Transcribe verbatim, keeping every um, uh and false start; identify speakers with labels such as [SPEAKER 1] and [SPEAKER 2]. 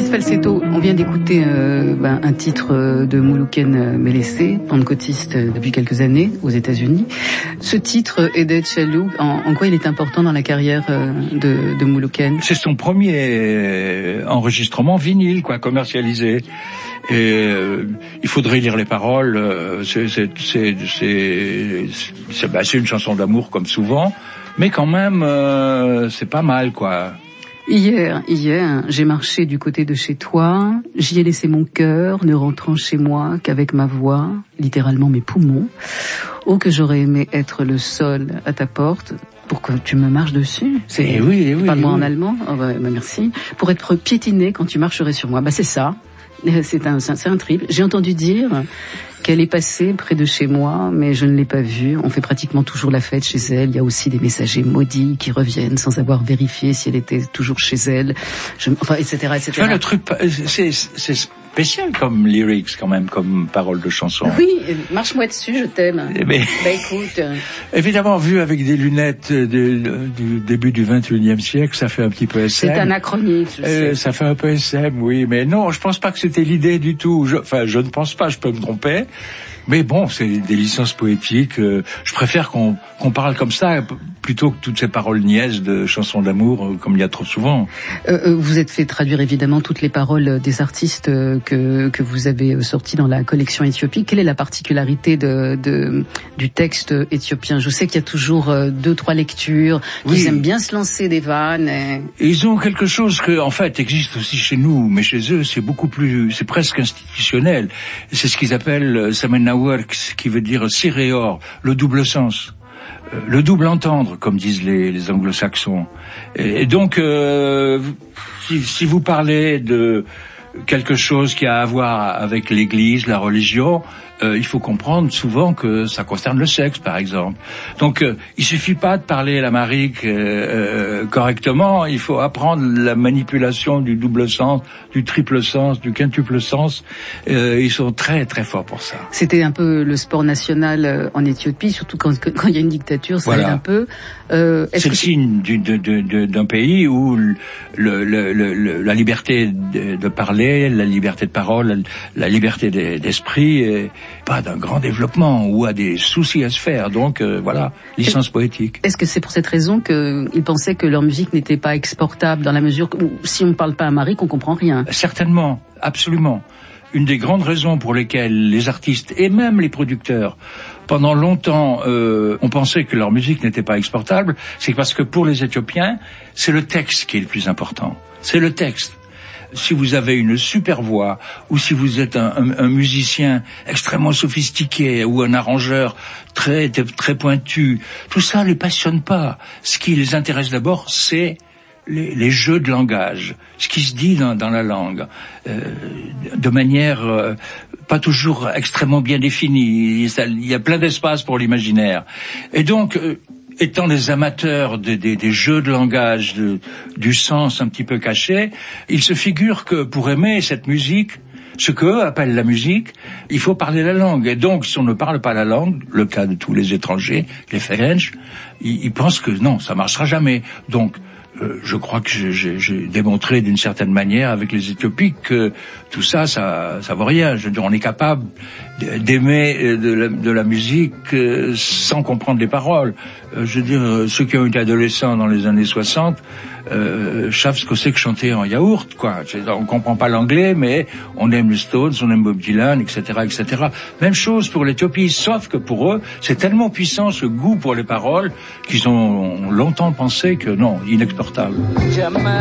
[SPEAKER 1] Maurice Falsetto, on vient d'écouter euh, ben, un titre de Moulouken Mélessé, pentecôtiste depuis quelques années aux États-Unis. Ce titre, Edet Chaloub, en, en quoi il est important dans la carrière euh, de, de Moulouken?
[SPEAKER 2] C'est son premier enregistrement vinyle, quoi, commercialisé. Et euh, il faudrait lire les paroles. Euh, c'est, c'est, c'est, c'est, c'est, bah, c'est une chanson d'amour comme souvent, mais quand même, euh, c'est pas mal, quoi.
[SPEAKER 1] Hier, hier, j'ai marché du côté de chez toi, j'y ai laissé mon cœur, ne rentrant chez moi qu'avec ma voix, littéralement mes poumons. Oh, que j'aurais aimé être le sol à ta porte, pour que tu me marches dessus.
[SPEAKER 2] C'est, eh oui, eh oui,
[SPEAKER 1] parle-moi
[SPEAKER 2] eh oui.
[SPEAKER 1] en allemand. Oh, bah, bah, merci. Pour être piétiné quand tu marcherais sur moi. Bah, c'est ça. C'est un, c'est un triple. J'ai entendu dire qu'elle est passée près de chez moi, mais je ne l'ai pas vue. On fait pratiquement toujours la fête chez elle. Il y a aussi des messagers maudits qui reviennent sans avoir vérifié si elle était toujours chez elle. Je, enfin, et cetera, et cetera.
[SPEAKER 2] Tu vois, le truc, c'est, c'est spécial comme lyrics, quand même, comme paroles de chanson.
[SPEAKER 1] Oui, marche-moi dessus, je t'aime.
[SPEAKER 2] Mais,
[SPEAKER 1] bah écoute.
[SPEAKER 2] Évidemment, vu avec des lunettes de, de, du début du vingt et unième siècle, ça fait un petit peu S M.
[SPEAKER 1] C'est anachronique, je
[SPEAKER 2] euh,
[SPEAKER 1] sais.
[SPEAKER 2] Ça fait un peu S M, oui. Mais non, je pense pas que c'était l'idée du tout. Je, enfin, je ne pense pas, je peux me tromper. Mais bon, c'est des licences poétiques. Euh, je préfère qu'on, qu'on parle comme ça plutôt que toutes ces paroles niaises de chansons d'amour, euh, comme il y a trop souvent.
[SPEAKER 1] Euh, vous êtes fait traduire évidemment toutes les paroles des artistes euh, que que vous avez sortis dans la collection éthiopique. Quelle est la particularité de, de du texte éthiopien? Je sais qu'il y a toujours euh, deux, trois lectures, qu'ils oui. aiment bien se lancer des vannes. Et...
[SPEAKER 2] Ils ont quelque chose que, en fait, existe aussi chez nous, mais chez eux, c'est beaucoup plus, c'est presque institutionnel. C'est ce qu'ils appellent Samena Works, qui veut dire siréor, le double sens, euh, le double entendre, comme disent les, les anglo-saxons. Et, et donc, euh, si, si vous parlez de quelque chose qui a à voir avec l'Église, la religion, euh, il faut comprendre souvent que ça concerne le sexe, par exemple. Donc, euh, il suffit pas de parler l'amharique euh, euh, correctement, il faut apprendre la manipulation du double sens, du triple sens, du quintuple sens. Euh, ils sont très, très forts pour ça.
[SPEAKER 1] C'était un peu le sport national en Éthiopie, surtout quand, quand il y a une dictature, ça voilà. aide un peu.
[SPEAKER 2] Euh, est-ce C'est que le signe du, de, de, de, d'un pays où le, le, le, le, la liberté de, de parler, la liberté de parole, la, la liberté de, d'esprit est pas d'un grand développement, ou a des soucis à se faire. Donc euh, voilà, licence poétique.
[SPEAKER 1] Est-ce que c'est pour cette raison qu'ils pensaient que leur musique n'était pas exportable, dans la mesure où si on ne parle pas amharique, on comprend rien?
[SPEAKER 2] Certainement, absolument. Une des grandes raisons pour lesquelles les artistes et même les producteurs, pendant longtemps, euh, ont pensé que leur musique n'était pas exportable, c'est parce que pour les Éthiopiens, c'est le texte qui est le plus important. C'est le texte. Si vous avez une super voix, ou si vous êtes un, un, un musicien extrêmement sophistiqué, ou un arrangeur très, très pointu, tout ça les passionne pas. Ce qui les intéresse d'abord, c'est les, les jeux de langage, ce qui se dit dans, dans la langue, euh, de manière euh, pas toujours extrêmement bien définie. Il y a plein d'espace pour l'imaginaire. Et donc, euh, étant des amateurs des, des, des jeux de langage, de, du sens un petit peu caché, ils se figurent que pour aimer cette musique, ce qu'eux appellent la musique, il faut parler la langue. Et donc, si on ne parle pas la langue, le cas de tous les étrangers, les Ferenc, ils, ils pensent que non, ça marchera jamais. Donc, Euh, je crois que j'ai, j'ai démontré d'une certaine manière avec les Éthiopiques que tout ça, ça, ça vaut rien. Je veux dire, on est capable d'aimer de la, de la musique sans comprendre les paroles. Je veux dire, ceux qui ont été adolescents dans les années soixante euh, savent ce que c'est que chanter en yaourt, quoi. On comprend pas l'anglais, mais on aime les Stones, on aime Bob Dylan, et cetera, et cetera. Même chose pour l'Éthiopie, sauf que pour eux, c'est tellement puissant ce goût pour les paroles qu'ils ont longtemps pensé que non, inexportable.